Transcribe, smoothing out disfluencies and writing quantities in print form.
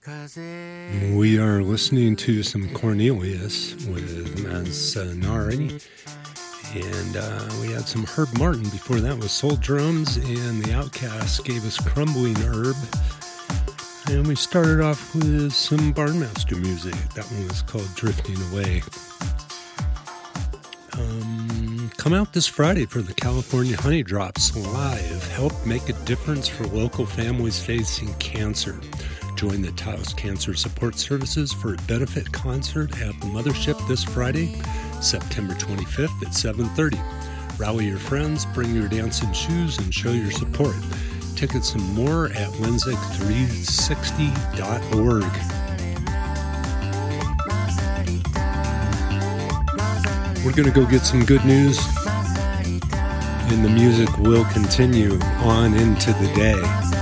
We are listening to some Cornelius with Manzanari, and we had some Herb Martin. Before that was Soul Drums, and the Outcasts gave us Crumbling Herb. And we started off with some Barnmaster music. That one was called Drifting Away. Come out this Friday for the California Honey Drops Live. Help make a difference for local families facing cancer. Join the Taos Cancer Support Services for a benefit concert at the Mothership this Friday, September 25th at 7:30. Rally your friends, bring your dancing shoes, and show your support. Tickets and more at lensic360.org. We're going to go get some good news, and the music will continue on into the day.